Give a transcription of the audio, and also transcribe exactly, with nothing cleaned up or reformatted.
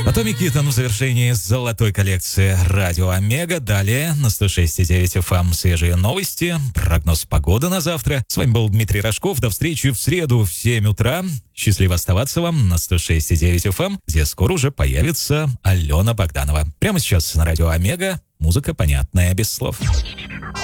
Атомик Киттон в завершении золотой коллекции «Радио Омега». Далее на сто шесть и девять эф эм свежие новости, прогноз погоды на завтра. С вами был Дмитрий Рожков. До встречи в среду в семь утра. Счастливо оставаться вам на сто шесть и девять эф эм, где скоро уже появится Алена Богданова. Прямо сейчас на «Радио Омега» музыка, понятная без слов.